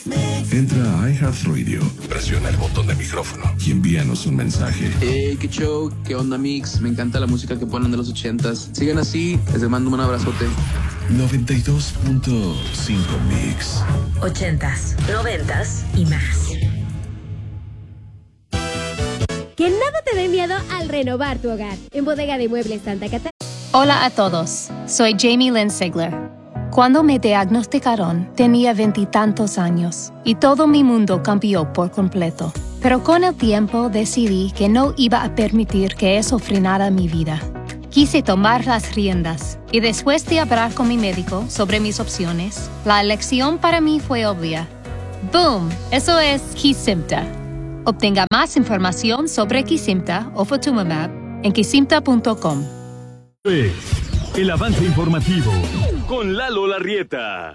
Entra a iHeartRadio, presiona el botón de micrófono y envíanos un mensaje. Hey, qué show, qué onda, Mix. Me encanta la música que ponen de los 80s. Sigan así, les mando un abrazote. 92.5 Mix. 80s, 90s y más. Que nada te dé miedo al renovar tu hogar. En Bodega de Muebles Santa Catarina. Hola a todos, soy Jamie Lynn Sigler. Cuando me diagnosticaron, tenía 20 y tantos años y todo mi mundo cambió por completo. Pero con el tiempo decidí que no iba a permitir que eso frenara mi vida. Quise tomar las riendas y después de hablar con mi médico sobre mis opciones, la elección para mí fue obvia. ¡Boom! Eso es Kesimpta. Obtenga más información sobre Kesimpta o Ofatumumab en kesimpta.com. El avance informativo con Lalo Larrieta.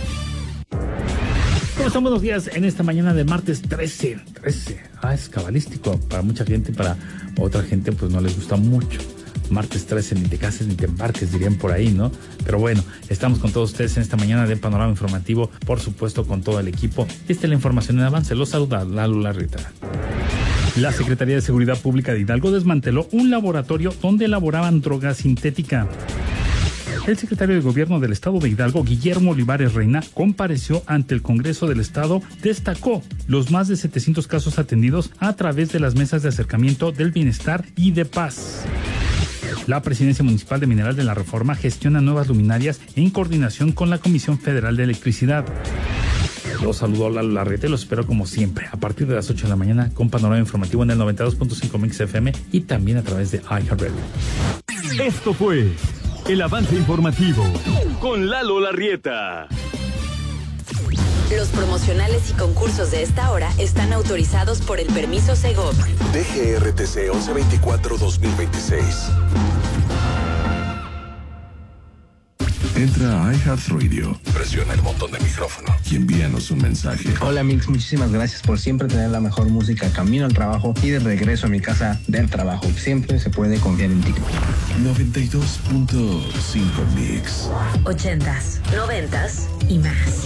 ¿Cómo están? Buenos días en esta mañana de martes 13. Es cabalístico para mucha gente, para otra gente pues no les gusta mucho. Martes 13, ni te cases ni te embarques, dirían por ahí, ¿no? Pero bueno, estamos con todos ustedes en esta mañana de Panorama Informativo, por supuesto con todo el equipo. Esta es la información en avance. Los saluda Lalo Larrieta. La Secretaría de Seguridad Pública de Hidalgo desmanteló un laboratorio donde elaboraban droga sintética. El secretario de Gobierno del Estado de Hidalgo, Guillermo Olivares Reina, compareció ante el Congreso del Estado, destacó los más de 700 casos atendidos a través de las mesas de acercamiento del bienestar y de paz. La Presidencia Municipal de Mineral de la Reforma gestiona nuevas luminarias en coordinación con la Comisión Federal de Electricidad. Los saludo Lalo Larrieta y los espero como siempre a partir de las 8 de la mañana con Panorama Informativo en el 92.5 Mix FM y también a través de iHeartRadio. Esto fue el avance informativo con Lalo Larrieta. Los promocionales y concursos de esta hora están autorizados por el permiso Segov. DGRTC 1124-2026. Entra a iHeartRadio, presiona el botón de micrófono y envíanos un mensaje. Hola Mix, muchísimas gracias por siempre tener la mejor música camino al trabajo y de regreso a mi casa del trabajo. Siempre se puede confiar en ti. 92.5 Mix. 80s, 90s y más.